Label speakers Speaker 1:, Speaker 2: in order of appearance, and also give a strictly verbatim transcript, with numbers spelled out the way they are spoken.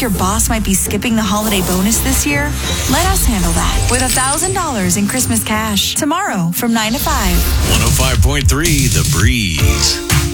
Speaker 1: think your boss might be skipping the holiday bonus this year? Let us handle that with one thousand dollars in Christmas cash tomorrow from nine to five.
Speaker 2: one oh five point three The Breeze.